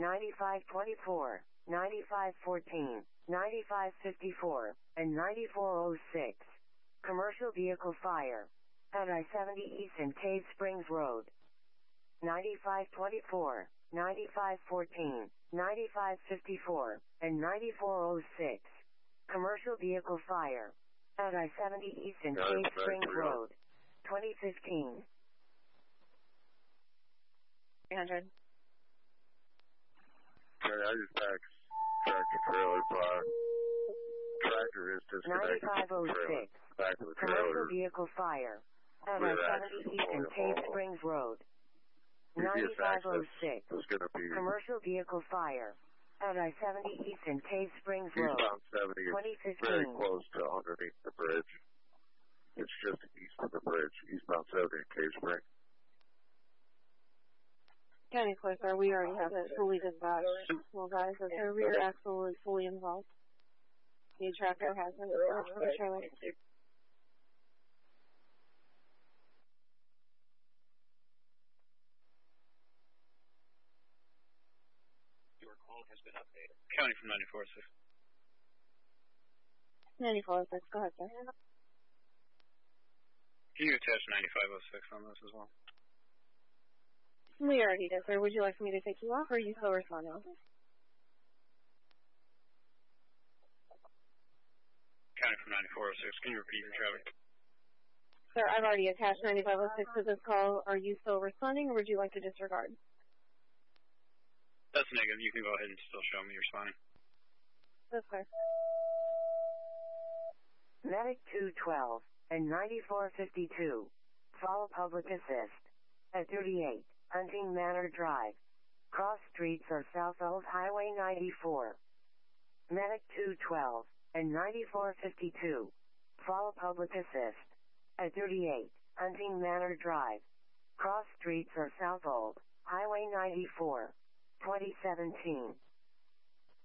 9524, 9514, 9554, and 9406. Commercial vehicle fire at I-70 East and Cave Springs Road. 9524, 9514, 9554, and 9406. Commercial vehicle fire at I-70 East and Cave Springs Road. 2015. 300. Okay, I just backed tractor trailer park. Tractor is disconnected. 9506. Back to the Commercial trailer. vehicle fire at I-70 East and Cave Springs Road. 9506. It's going to be Commercial vehicle fire at I-70 East and Cave Springs Road. eastbound 70 is 2015. very close to underneath the bridge. It's just east of the bridge, eastbound 70 in Cave Springs. County Clerk, sir, we already have it fully dispatched. Well, guys, the rear axle is fully involved. The tractor has it. The trailer. Your call has been updated. County from 9406. 9406, go ahead, sir. Can you attach 9506 on this as well? We already did, sir. Would you like me to take you off, or are you still responding? County from 9406. Can you repeat your traffic? Sir, I've already attached 9506 to this call. Are you still responding, or would you like to disregard? That's negative. You can go ahead and still show me responding. That's fair. Medic 212 and 9452. Follow public assist at 38 Hunting Manor Drive. Cross streets are South Old Highway 94. Medic 212 and 9452. Follow public assist at 38 Hunting Manor Drive. Cross streets are South Old Highway 94. 2017.